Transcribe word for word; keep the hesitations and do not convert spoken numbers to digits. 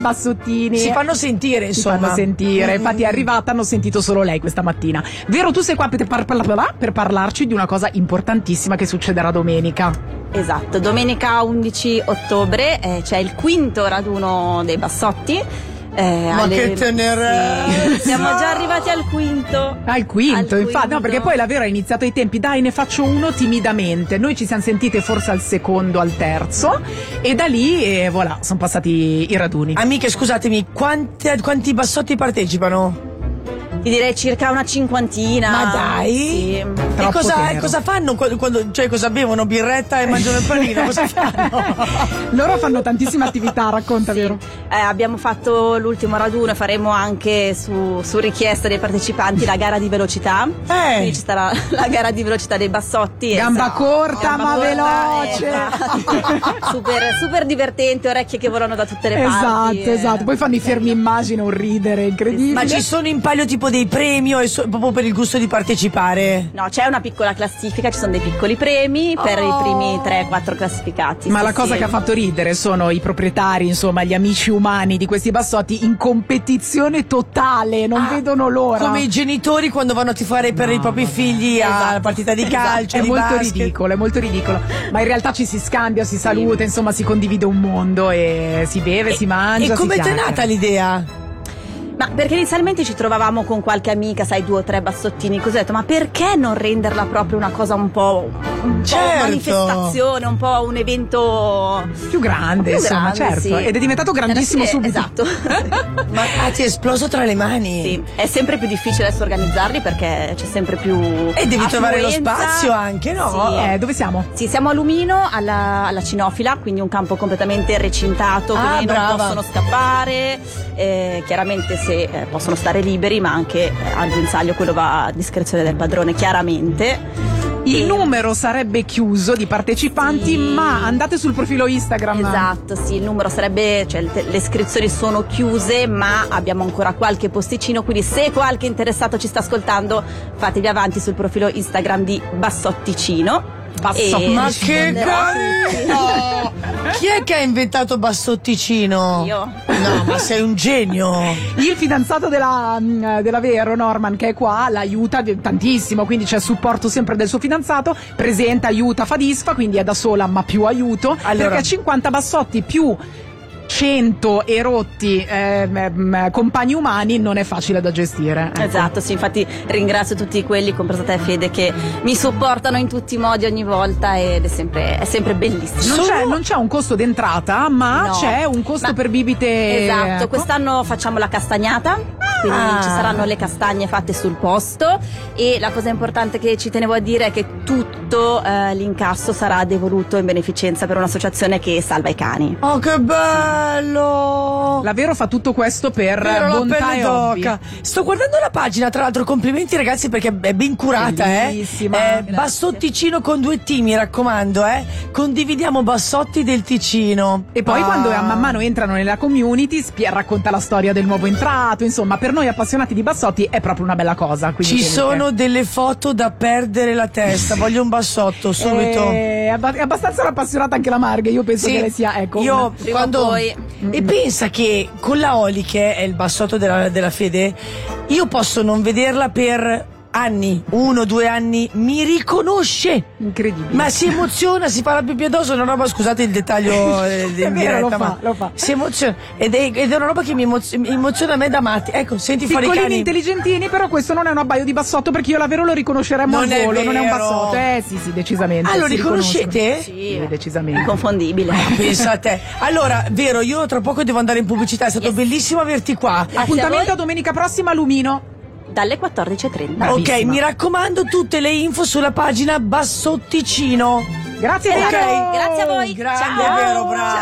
Bassottini si fanno sentire, insomma. Si fanno sentire. Infatti è arrivata, hanno sentito solo lei questa mattina. Vero, tu sei qua per, par- par- per parlarci di una cosa importantissima che succederà domenica. Esatto, domenica undici ottobre eh, c'è il quinto raduno dei Bassotti. Eh, Ma alle... che tenerezza! Sì, siamo già arrivati al quinto. Al quinto, Al infatti, quinto. no, perché poi la Vero ha iniziato ai tempi, dai, ne faccio uno timidamente. Noi ci siamo sentite forse al secondo, al terzo, e da lì, e voilà, sono passati i raduni. Amiche, scusatemi, quanti, quanti Bassotti partecipano? Ti direi circa una cinquantina. Ma dai! Sì. E Troppo cosa, tenero. cosa fanno quando, quando- cioè cosa bevono? Birretta e mangiano il panino? Cosa fanno? Loro fanno tantissime attività, racconta, Sì. Vero? Eh, abbiamo fatto l'ultimo raduno e faremo anche su, su richiesta dei partecipanti la gara di velocità. Eh. Quindi ci sarà la gara di velocità dei Bassotti. Gamba Esatto. corta, Gamba ma corta, veloce. esatto. super, super divertente, orecchie che volano da tutte le Esatto, parti. eh. esatto. Poi fanno i fermi immagine, un ridere incredibile. Ma ci sono in palio tipo dei premi o è so- proprio per il gusto di partecipare? No, c'è una piccola classifica, ci sono dei piccoli premi per Oh. i primi tre quattro classificati. Ma sì, la cosa sì. che ha fatto ridere sono i proprietari, insomma, gli amici umani di questi Bassotti in competizione totale, non Ah, vedono l'ora. Come i genitori quando vanno a tifare per No, i propri vabbè. figli alla Esatto. partita di Esatto. calcio, È di molto basket. ridicolo, è molto ridicolo. Ma in realtà ci si scambia, si saluta, insomma, si condivide un mondo e si beve, si mangia. E come si ti è chiacchiera. nata l'idea? Ma perché inizialmente ci trovavamo con qualche amica, sai, due o tre bassottini, così ho detto, ma perché non renderla proprio una cosa un po', un Certo. po' manifestazione, un po' un evento Più grande, più insomma, grande, certo. sì. Ed è diventato grandissimo Sì, subito. Esatto. Ma ah, ti è esploso tra le mani? Sì, è sempre più difficile adesso organizzarli perché c'è sempre più E devi trovare lo affluenza. spazio anche, no? Sì. Eh, dove siamo? Sì, siamo a Lumino, alla, alla Cinofila, quindi un campo completamente recintato, Ah, quindi non brava. possono scappare, eh, chiaramente se eh, possono stare liberi, ma anche eh, al guinzaglio quello va a discrezione del padrone, chiaramente. Il E- numero sarebbe chiuso di partecipanti, Sì. ma andate sul profilo Instagram. Esatto, sì, il numero sarebbe, cioè le, le iscrizioni sono chiuse, ma abbiamo ancora qualche posticino, quindi se qualche interessato ci sta ascoltando, fatevi avanti sul profilo Instagram di Bassotticino. Bassotti. E Ma che risponderò. carino! Chi è che ha inventato Bassotticino? Io. No, ma sei un genio! Il fidanzato della, mh, della Vero, Norman, che è qua, l'aiuta di- tantissimo, quindi c'è supporto sempre del suo fidanzato, presenta, aiuta, fa disfa, quindi è da sola ma più aiuto, Allora- perché cinquanta Bassotti più cento erotti eh, m- compagni umani non è facile da gestire. ecco. Esatto, sì, infatti ringrazio tutti quelli, compresa te Fede, che mi supportano in tutti i modi ogni volta ed è sempre, è sempre bellissimo. Non, c'è, non c'è un costo d'entrata, ma No. c'è un costo Ma- per bibite. Esatto, ecco. quest'anno facciamo la castagnata, quindi Ah. ci saranno le castagne fatte sul posto e la cosa importante che ci tenevo a dire è che tutto eh, l'incasso sarà devoluto in beneficenza per un'associazione che salva i cani. Oh, che bello! La Vero fa tutto questo per Vero, la bontà pelle e hobby. d'oca. Sto guardando la pagina, tra l'altro complimenti ragazzi perché è ben curata, Bellissima. eh. Eh, Grazie. Bassotticino con due T, mi raccomando, eh. Condividiamo Bassotti del Ticino. E poi Ah. quando man mano entrano nella community spie- racconta la storia del nuovo entrato, insomma per noi appassionati di Bassotti è proprio una bella cosa. quindi Ci tenete. sono delle foto da perdere la testa, voglio un bassotto subito. Eh, È abba- è abbastanza appassionata anche la Marghe, io penso Sì, che lei sia, ecco. io una- Prima o quando poi. e pensa che con la Oli, che è il bassotto della, della Fede, io posso non vederla per anni, uno, due anni, mi riconosce. Incredibile. Ma si emoziona, si fa la pipì addosso, è una roba, scusate il dettaglio eh, in vero, diretta, lo fa, ma lo fa. si emoziona ed è, ed è una roba che mi emozio- mi emoziona a me da matti. Ecco, senti fuori i Piccolini cani. intelligentini, però questo non è un abbaio di bassotto perché io la Vero lo riconosceremmo Non al è volo, non è un vero. bassotto. Eh sì, sì, decisamente. Ah, lo si riconoscete? riconoscono. Sì, decisamente. Inconfondibile. Pensa a te. Allora, Vero, io tra poco devo andare in pubblicità, è stato Yes. bellissimo averti qua. Appuntamento voi. a domenica prossima a Lumino. Dalle quattordici e trenta. Bravissima. Ok, mi raccomando tutte le info sulla pagina Bassotticino. Grazie, Ok. Vero. Grazie a voi. Grande, Ciao. Vero, bravo.